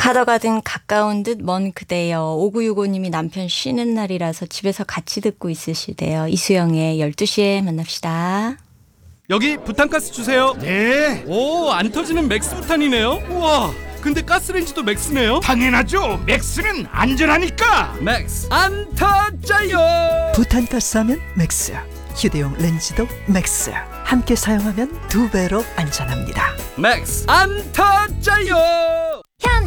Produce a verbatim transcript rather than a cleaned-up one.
가더가든 가까운 듯 먼 그대여. 오구육오님이 남편 쉬는 날이라서 집에서 같이 듣고 있으시대요. 이수영의 열두 시에 만납시다. 여기 부탄가스 주세요. 네, 오, 안 터지는 맥스 부탄이네요. 우와, 근데 가스레인지도 맥스네요. 당연하죠. 맥스는 안전하니까. 맥스 안 터져요. 부탄가스 하면 맥스, 휴대용 렌즈도 맥스. 함께 사용하면 두 배로 안전합니다. 맥스 안 터져요.